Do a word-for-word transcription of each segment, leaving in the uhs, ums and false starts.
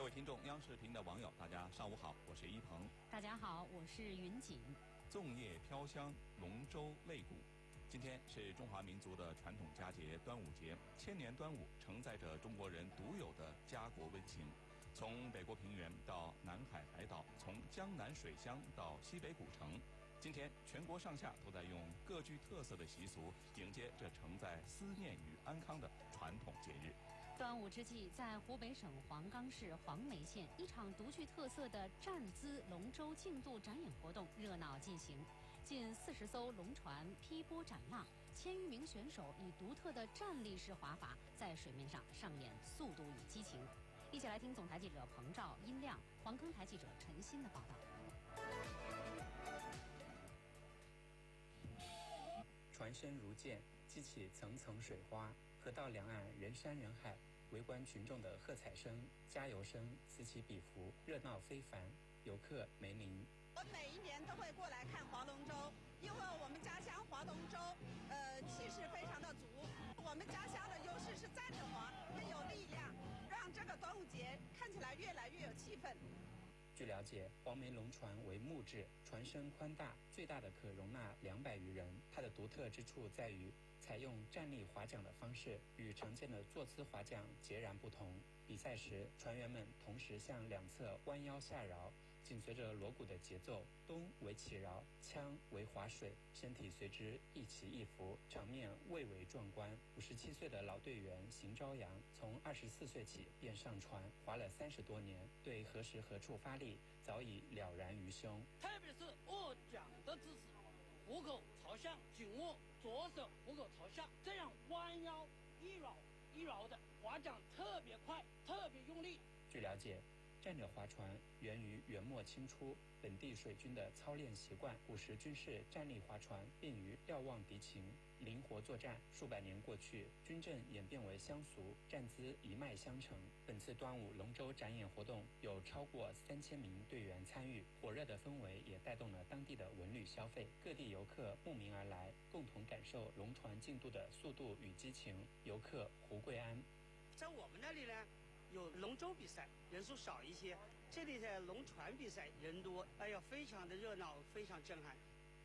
位听众，央视频的网友，大家上午好，我是一鹏。 大家好，我是云锦。 粽叶飘香，龙舟擂鼓。今天是中华民族的传统佳节端午节，千年端午承载着中国人独有的家国温情。从北国平原到南海海岛，从江南水乡到西北古城，今天全国上下都在用各具特色的习俗迎接这承载思念与安康的传统节日。 端午之际，在湖北省黄冈市黄梅县，一场独具特色的站姿龙舟竞渡展演活动热闹进行。近四十艘龙船劈波斩浪，千余名选手以独特的站立式划法在水面上上演速度与激情。一起来听总台记者彭照、殷亮、黄坑台记者陈鑫的报道。 船身如箭，激起层层水花，河道两岸人山人海，围观群众的喝彩声、加油声此起彼伏，热闹非凡。游客梅林， 我每一年都会过来看划龙舟，因为我们家乡划龙舟，呃，气势非常的足。我们家乡的优势是站着划，更有力量，让这个端午节看起来越来越有气氛。 据了解，黄梅龙船为木质，船身宽大，最大的可容纳两百余人。它的独特之处在于采用站立划桨的方式，与常见的坐姿划桨截然不同。比赛时，船员们同时向两侧弯腰下绕，紧随着锣鼓的节奏，东为起绕，枪为划水，身体随之一起一伏，场面蔚为壮观。五十七岁的老队员邢朝阳，从二十四岁起便上船划了三十多年，对何时何处发力早已了然于胸。 特别是握桨的姿势，虎口朝向，紧握左手，虎口朝下，这样弯腰一绕一绕的划桨特别快，特别用力。 据了解，站着划船源于元末清初本地水军的操练习惯，古时军事站立划船便于瞭望敌情，灵活作战。数百年过去，军阵演变为乡俗，站姿一脉相承。本次端午龙舟展演活动有超过三千名队员参与，火热的氛围也带动了当地的文旅消费，各地游客慕名而来，共同感受龙船竞渡的速度与激情。游客胡桂安， 在我们那里呢，有龙舟比赛，人数少一些；这里的龙船比赛人多，哎呀，非常的热闹，非常震撼。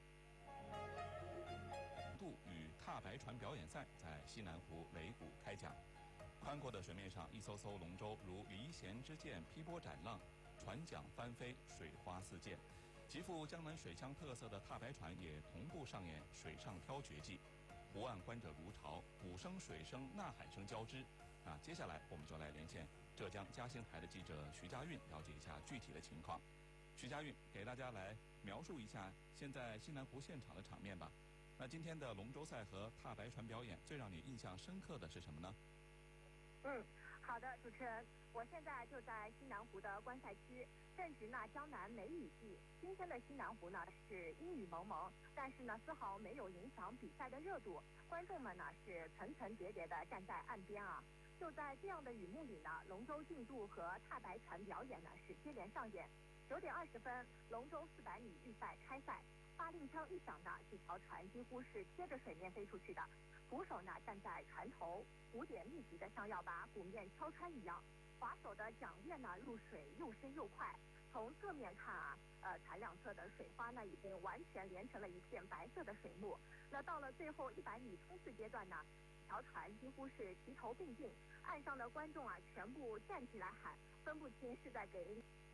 渡与踏白船表演赛在西南湖擂鼓开讲，宽阔的水面上，一艘艘龙舟如离弦之箭劈波斩浪，船桨翻飞，水花四溅。极富江南水乡特色的踏白船也同步上演水上漂绝技，湖岸观者如潮，鼓声、水声、呐喊声交织。啊，接下来我们就来连线浙江嘉兴台的记者徐家韵，了解一下具体的情况。徐家韵，给大家来描述一下现在西南湖现场的场面吧。那今天的龙舟赛和踏白船表演，最让你印象深刻的是什么呢？ 嗯，好的，主持人，我现在就在西南湖的观赛区，正值呢江南梅雨季。今天的西南湖呢是阴雨蒙蒙，但是呢丝毫没有影响比赛的热度。观众们呢是层层叠叠的站在岸边啊。就在这样的雨幕里呢，龙舟竞渡和踏白船表演呢是接连上演。九点二十分，龙舟四百米预赛开赛，发令枪一响呢，这条船几乎是贴着水面飞出去的。鼓手呢站在船头，鼓点密集的像要把鼓面敲穿一样。划手的桨叶呢入水又深又快，从侧面看啊，呃，船两侧的水花呢已经完全连成了一片白色的水幕。那到了最后一百米冲刺阶段呢，条船几乎是齐头并进，岸上的观众啊全部站起来喊，分不清是在给